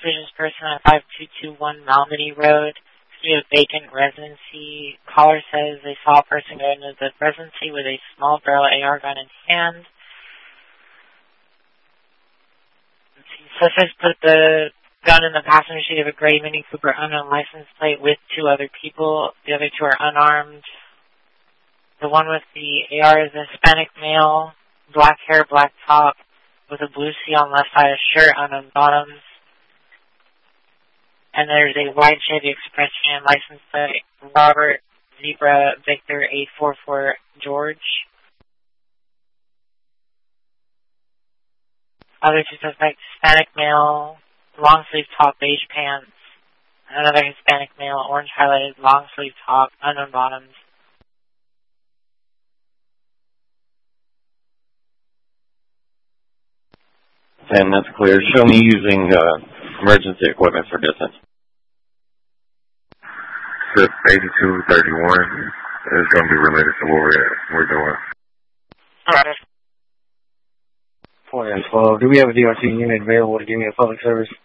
suspicious person on 5221 Malmedy Road. A vacant residency. Caller says they saw a person go into the residency with a small barrel AR gun in hand. Suspects put the gun in the passenger seat of a gray Mini Cooper unknown license plate with two other people. The other two are unarmed. The one with the AR is a Hispanic male, black hair, black top, with a blue C on the left side, a shirt, unknown bottoms. And there's a white Chevy Express van license plate, Robert Zebra Victor 844 George. Other two suspects, Hispanic male, long sleeve top, beige pants. Another Hispanic male, orange highlighted, long sleeve top, unknown bottoms. And that's clear. Show me using emergency equipment for distance. 8231 is going to be related to what we're doing. Alright. 4 and 12. Do we have a DRT unit available to give me a public service?